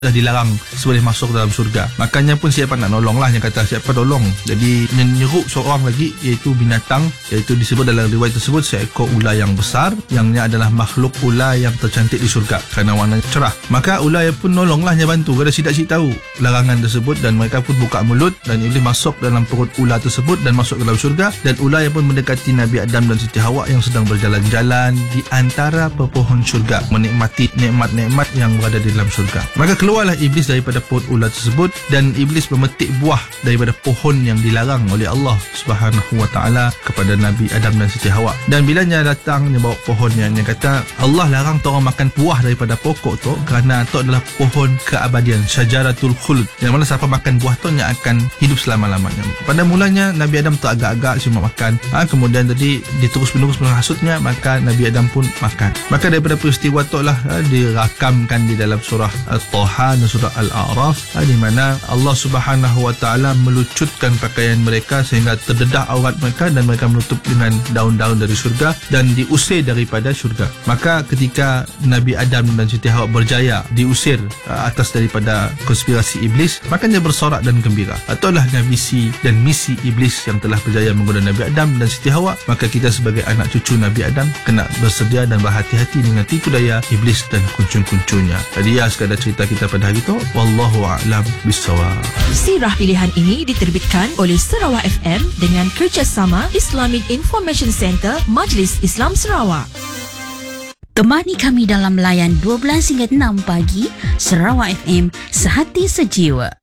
dah dilarang boleh masuk dalam surga. Makanya pun siapa nak nolong lah, yang kata siapa tolong. Jadi menyeruk seorang lagi, iaitu binatang, iaitu disebut dalam riwayat tersebut seekor ular yang besar, yangnya adalah makhluk ular yang tercantik di surga kerana warnanya cerah. Maka ular pun nolonglah, yang bantu. Kada sidak-sidak tahu larangan tersebut, dan mereka pun buka mulut, dan iblis masuk dalam perut ular tersebut dan masuk ke dalam surga. Dan ular pun mendekati Nabi Adam dan Siti Hawa yang sedang berjalan-jalan di antara pepohon surga, menikmati nikmat-nikmat yang berada di dalam surga. Maka keluarlah iblis daripada perut ular tersebut, dan iblis memetik buah daripada pohon yang dilarang oleh Allah Subhanahu wa taala kepada Nabi Adam dan Siti Hawa. Dan bilanya datang, dia bawa pohonnya, dia kata Allah larang tu orang makan buah daripada pokok tu kerana tu adalah pohon keabadian, syajaratul khuld, yang mana siapa makan buah tu yang akan hidup selama-lamanya. Pada mulanya Nabi Adam tu agak-agak cuma makan, kemudian tadi diterus-menerus menghasutnya, maka Nabi Adam pun makan. Maka daripada peristiwa tu lah dirakamkan di dalam surah Al-Taha dan surah Al-A'raf, di mana Allah Subhanahu wa taala melucutkan pakaian mereka sehingga terdedah aurat mereka, dan mereka menutup dengan daun-daun dari surga dan diusir daripada surga. Maka ketika Nabi Adam dan Siti Hawa berjaya diusir atas daripada konspirasi iblis, maka dia bersorak dan gembira. Itulah visi dan misi iblis yang telah berjaya menggoda Nabi Adam dan Siti Hawa. Maka kita sebagai anak cucu Nabi Adam kena bersedia dan berhati-hati dengan tipu daya iblis dan kuncung-kuncungnya. Jadi ya, sekadar cerita kita pada hari itu. Wallahu a'lam bissawab. Sirah pilihan ini diterbitkan oleh Sarawak FM dengan kerjasama Islamic Information Center Majlis Islam Sarawak. Temani kami dalam layan 12 hingga 6 pagi, Sarawak FM, sehati sejiwa.